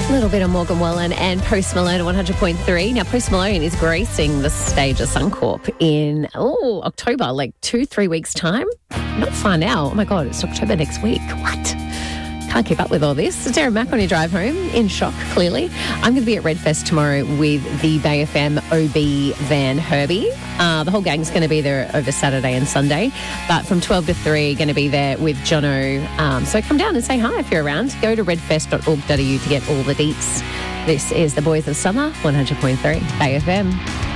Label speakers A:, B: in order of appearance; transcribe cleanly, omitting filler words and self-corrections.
A: A little bit of Morgan Wallen and Post Malone at 100.3. Now, Post Malone is gracing the stage of Suncorp in, October, like 2-3 weeks' time. Not far now. Oh, my God, it's October next week. What? Can't keep up with all this. It's Darren Mack on your drive home, in shock, clearly. I'm going to be at Redfest tomorrow with the Bay FM OB Van Herbie. The whole gang's going to be there over Saturday and Sunday. But from 12 to 3, going to be there with Jono. So come down and say hi if you're around. Go to redfest.org.au to get all the deets. This is the Boys of Summer, 100.3 Bay FM.